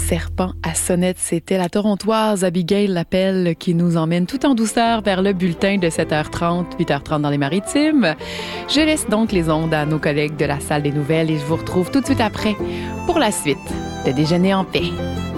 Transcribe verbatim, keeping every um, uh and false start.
serpent à sonnette. C'était la Torontoise Abigail Lapelle qui nous emmène tout en douceur vers le bulletin de sept heures trente, huit heures trente dans les Maritimes. Je laisse donc les ondes à nos collègues de la salle des nouvelles et je vous retrouve tout de suite après pour la suite de Déjeuner en paix.